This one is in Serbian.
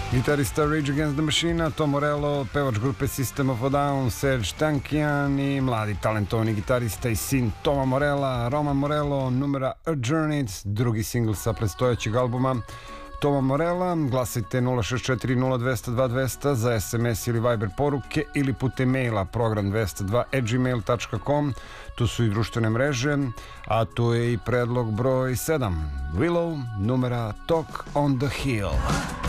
Gitarista Rage Against the Machine, Tom Morello, pevač grupe System of a Down, Serj Tankian i mladi talentovani gitarista i sin Toma Morella, Roman Morello, numera Adjourned, drugi singl sa predstojećeg albuma Toma Morella. Glasajte 064 0200 2200 za SMS ili Viber poruke ili putem maila program202@gmail.com. Tu su i društvene mreže, a tu je i predlog broj 7, Willow, numera Talk on the Hill.